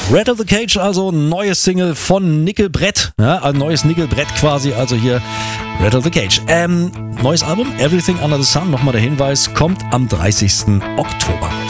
Rattle the Cage, also neues Single von Nickelbrett. Ja, ein neues Nickelbrett quasi, also hier Rattle the Cage. Neues Album, Everything Under the Sun, nochmal der Hinweis, kommt am 30. Oktober.